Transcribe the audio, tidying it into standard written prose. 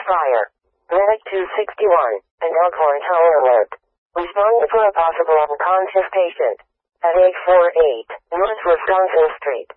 fire. Medic 261 and Elkhorn Tower Alert. Responding for a possible unconscious patient at 848 North Wisconsin Street.